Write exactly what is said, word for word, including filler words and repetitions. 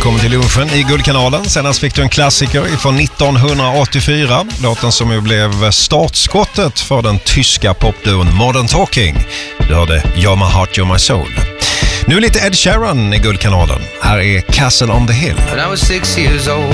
välkommen till lunchen i Guldkanalen. Senast fick du en klassiker från nittonhundraåttiofyra. Låten som ju blev startskottet för den tyska popduon Modern Talking. Du hörde You're My Heart, You're My Soul. Nu lite Ed Sheeran i Guldkanalen. Här är Castle on the Hill. When I was six years old